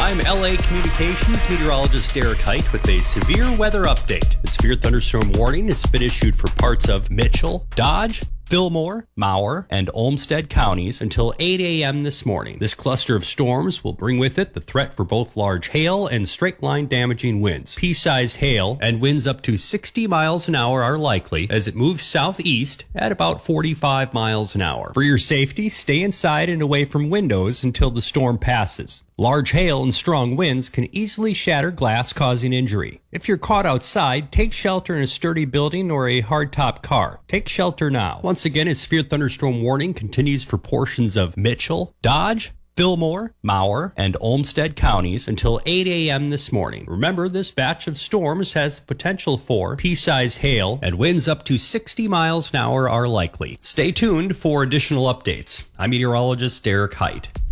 I'm LA Communications meteorologist Derek Height with a severe weather update. A severe thunderstorm warning has been issued for parts of Mitchell, Dodge, Fillmore, Mower, and Olmsted counties until 8 a.m. this morning. This cluster of storms will bring with it the threat for both large hail and straight-line damaging winds. Pea-sized hail and winds up to 60 miles an hour are likely as it moves southeast at about 45 miles an hour. For your safety, stay inside and away from windows until the storm passes. Large hail and strong winds can easily shatter glass, causing injury. If you're caught outside, take shelter in a sturdy building or a hardtop car. Take shelter now. Once again, a severe thunderstorm warning continues for portions of Mitchell, Dodge, Fillmore, Mower, and Olmsted counties until 8 a.m. this morning. Remember, this batch of storms has potential for pea-sized hail, and winds up to 60 miles an hour are likely. Stay tuned for additional updates. I'm meteorologist Derek Height.